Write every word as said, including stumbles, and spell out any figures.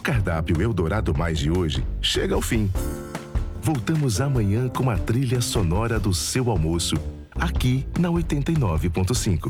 cardápio Eldorado Mais de hoje chega ao fim. Voltamos amanhã com a trilha sonora do seu almoço, aqui na oitenta e nove ponto cinco.